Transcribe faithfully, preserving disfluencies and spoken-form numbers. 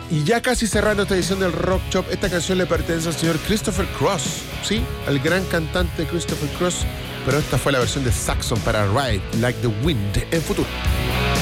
Y ya casi cerrando esta edición del Rock Shop, esta canción le pertenece al señor Christopher Cross, ¿sí? Al gran cantante Christopher Cross, pero esta fue la versión de Saxon para Ride Like the Wind en Futuro.